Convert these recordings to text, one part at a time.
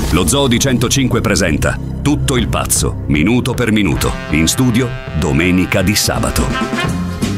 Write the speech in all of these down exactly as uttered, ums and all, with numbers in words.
Lo Zoo di centocinque presenta Tutto il pazzo, minuto per minuto. In studio, Domenica Di Sabato.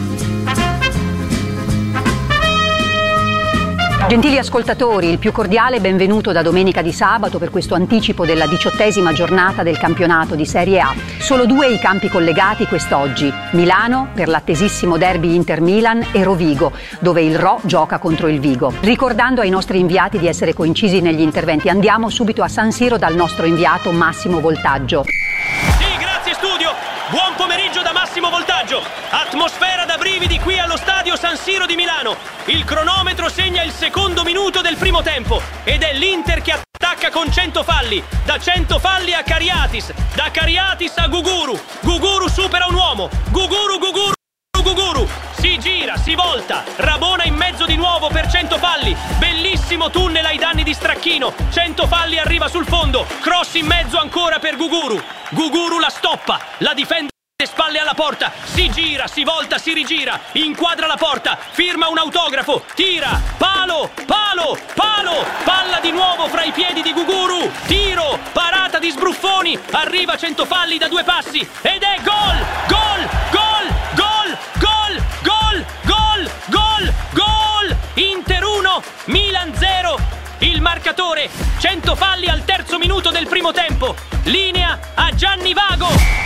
Gentili ascoltatori, il più cordiale benvenuto da Domenica Di Sabato per questo anticipo della diciottesima giornata del campionato di Serie A. Solo due i campi collegati quest'oggi. Milano per l'attesissimo derby Inter-Milan e Rovigo, dove il Ro gioca contro il Vigo. Ricordando ai nostri inviati di essere coincisi negli interventi, andiamo subito a San Siro dal nostro inviato Massimo Voltaggio. Sì, grazie studio. Buon pomeriggio da Massimo Voltaggio. Atmosfera da brividi qui allo stadio San Siro di Milano. Il cronometro segna il secondo minuto del primo tempo ed è l'Inter che attacca con cento falli. Da cento falli a Kariatis, da Kariatis a Guguru. Guguru supera un uomo. Guguru, Guguru, Guguru. Si gira, si volta, Rabona in mezzo di nuovo per cento falli. Bellissimo tunnel ai danni di Stracchino. cento falli, arriva sul fondo. Cross in mezzo ancora per Guguru. Guguru la stoppa, la difende spalle alla porta. Si gira, si volta, si rigira. Inquadra la porta, firma un autografo. Tira, palo, palo, palo. Palla di nuovo fra i piedi di Guguru. Tiro, parata di Sbruffoni. Arriva cento falli da due passi. Ed è gol, gol, gol, gol, gol. Gol, gol, gol, gol! Inter uno, Milan zero. Il marcatore, cento falli al terzo minuto del primo tempo. Linea a Gianni Vago.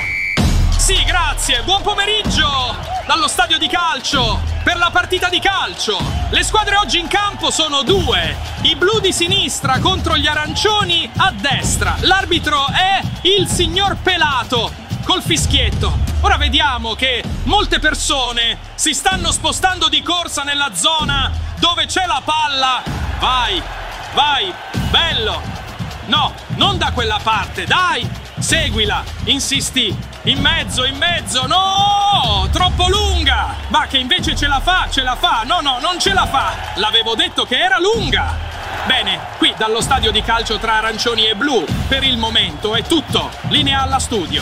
Sì, grazie, buon pomeriggio dallo stadio di calcio per la partita di calcio. Le squadre oggi in campo sono due. I blu di sinistra contro gli arancioni a destra. L'arbitro è il signor Pelato col fischietto. Ora vediamo che molte persone si stanno spostando di corsa nella zona dove c'è la palla. Vai, vai, bello. No, non da quella parte, dai, seguila, insisti. In mezzo, in mezzo, no, troppo lunga. Ma che invece ce la fa, ce la fa. No, no, non ce la fa. L'avevo detto che era lunga. Bene, qui dallo stadio di calcio tra arancioni e blu, per il momento è tutto. Linea alla studio.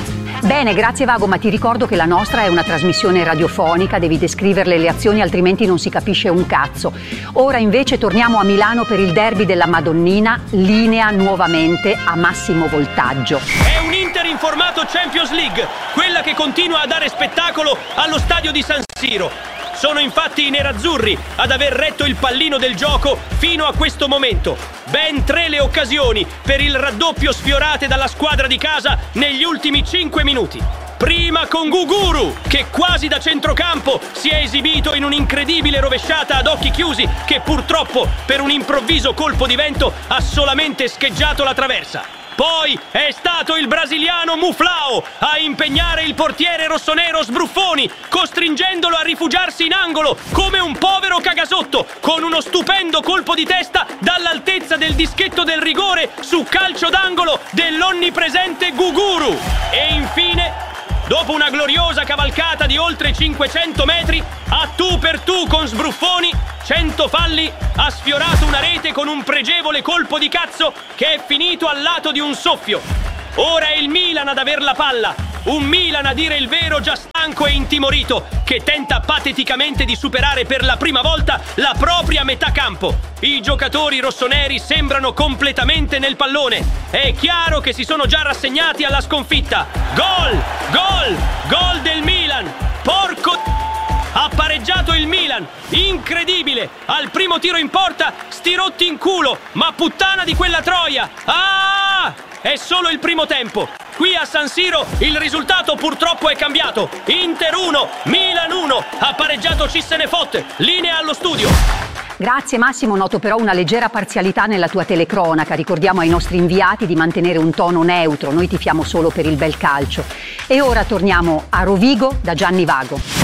Bene, grazie Vago, ma ti ricordo che la nostra è una trasmissione radiofonica, devi descriverle le azioni altrimenti non si capisce un cazzo. Ora invece torniamo a Milano per il derby della Madonnina, linea nuovamente a Massimo Voltaggio. È un Inter in formato Champions League, quella che continua a dare spettacolo allo stadio di San Siro. Sono infatti i nerazzurri ad aver retto il pallino del gioco fino a questo momento. Ben tre le occasioni per il raddoppio sfiorate dalla squadra di casa negli ultimi cinque minuti. Prima con Guguru, che quasi da centrocampo si è esibito in un'incredibile rovesciata ad occhi chiusi che purtroppo per un improvviso colpo di vento ha solamente scheggiato la traversa. Poi è stato il brasiliano Muflao a impegnare il portiere rossonero Sbruffoni, costringendolo a rifugiarsi in angolo come un povero cagasotto, con uno stupendo colpo di testa dall'altezza del dischetto del rigore su calcio d'angolo dell'onnipresente Guguru. E infine, dopo una gloriosa cavalcata di oltre cinquecento metri, a tu per tu con Sbruffoni, cento falli, ha sfiorato una rete con un pregevole colpo di cazzo che è finito al lato di un soffio. Ora è il Milan ad aver la palla, un Milan a dire il vero già stanco e intimorito, che tenta pateticamente di superare per la prima volta la propria metà campo. I giocatori rossoneri sembrano completamente nel pallone. È chiaro che si sono già rassegnati alla sconfitta. Gol! Gol! Gol del Milan! Porco... Ha pareggiato il Milan, incredibile, al primo tiro in porta, sti rotti in culo, ma puttana di quella troia, ah, è solo il primo tempo, qui a San Siro il risultato purtroppo è cambiato, Inter uno, Milan uno, ha pareggiato chi se ne fotte, linea allo studio. Grazie Massimo, noto però una leggera parzialità nella tua telecronaca, ricordiamo ai nostri inviati di mantenere un tono neutro, noi tifiamo solo per il bel calcio. E ora torniamo a Rovigo da Gianni Vago.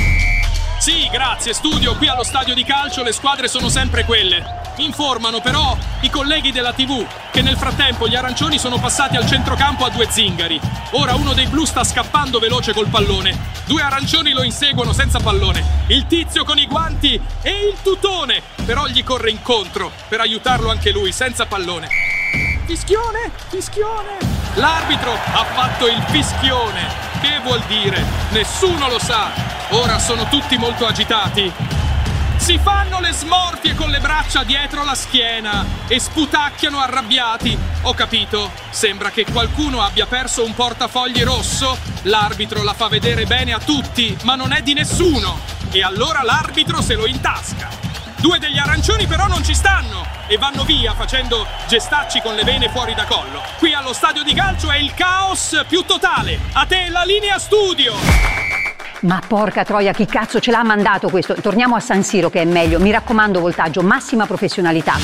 Sì, grazie studio, qui allo stadio di calcio le squadre sono sempre quelle. Informano però i colleghi della tivù che nel frattempo gli arancioni sono passati al centrocampo a due zingari. Ora uno dei blu sta scappando veloce col pallone. Due arancioni lo inseguono senza pallone. Il tizio con i guanti e il tutone però gli corre incontro per aiutarlo anche lui senza pallone. Fischione, fischione. L'arbitro ha fatto il fischione. Che vuol dire? Nessuno lo sa. Ora sono tutti molto agitati. Si fanno le smorfie con le braccia dietro la schiena e sputacchiano arrabbiati. Ho capito, sembra che qualcuno abbia perso un portafogli rosso. L'arbitro la fa vedere bene a tutti, ma non è di nessuno. E allora l'arbitro se lo intasca. Due degli arancioni però non ci stanno e vanno via facendo gestacci con le vene fuori da collo. Qui allo stadio di calcio è il caos più totale. A te la linea studio! Ma porca troia, chi cazzo ce l'ha mandato questo? Torniamo a San Siro che è meglio. Mi raccomando, voltaggio, massima professionalità.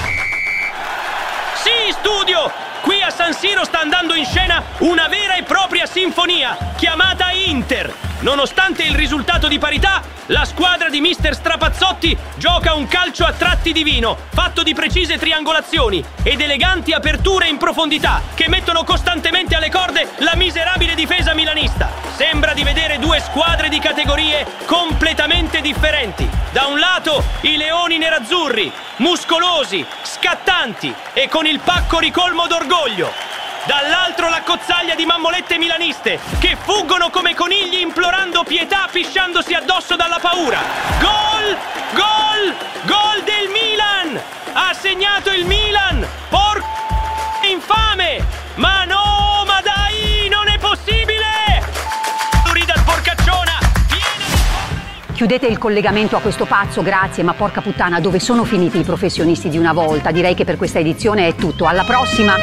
Sì, studio! Qui a San Siro sta andando in scena una vera e propria sinfonia, chiamata Inter. Nonostante il risultato di parità, la squadra di mister Strapazzotti gioca un calcio a tratti divino, fatto di precise triangolazioni ed eleganti aperture in profondità, che mettono costantemente alle corde la miserabile difesa milanista. Sembra di vedere due squadre di categorie completamente differenti. Da un lato i leoni nerazzurri, muscolosi, scattanti e con il pacco ricolmo d'orgoglio. Dall'altro la cozzaglia di mammolette milaniste che fuggono come conigli implorando pietà, pisciandosi addosso dalla paura. Gol! Gol! Gol del Milan! Ha segnato il Milan! Porco infame! Ma no, ma dai, non è possibile! Rida porcacciona! Chiudete il collegamento a questo pazzo, grazie, ma porca puttana, dove sono finiti i professionisti di una volta? Direi che per questa edizione è tutto. Alla prossima!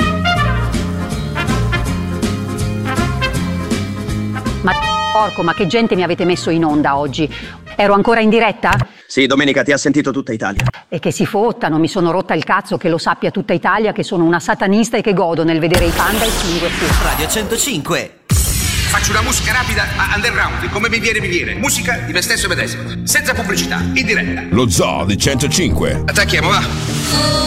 Ma porco, ma che gente mi avete messo in onda oggi? Ero ancora in diretta? Sì, Domenica, ti ha sentito tutta Italia. E che si fottano, mi sono rotta il cazzo che lo sappia tutta Italia che sono una satanista e che godo nel vedere i panda estinguersi. Radio centocinque. Faccio una musica rapida ma underground, come mi viene mi viene. Musica di me stesso medesimo, senza pubblicità, in diretta. Lo Zoo di centocinque. Attacchiamo, va.